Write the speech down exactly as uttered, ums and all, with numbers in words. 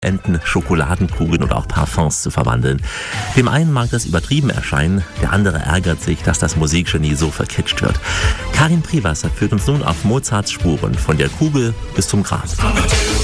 Enten, Schokoladenkugeln oder auch Parfums zu verwandeln. Dem einen mag das übertrieben erscheinen, der andere ärgert sich, dass das Musikgenie so verkitscht wird. Karin Priewasser führt uns nun auf Mozarts Spuren, von der Kugel bis zum Gras.